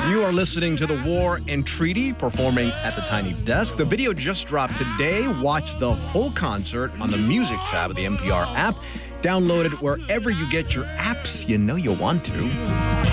You are listening to The War and Treaty performing at the Tiny Desk. The video just dropped today. Watch the whole concert on the music tab of the NPR app. Download it wherever you get your apps. You know you want to.